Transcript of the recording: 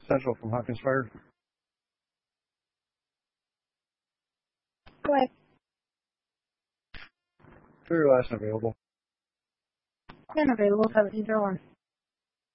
Central from Hawkins Fire. Go ahead. Clear last and available. Unavailable, 1701.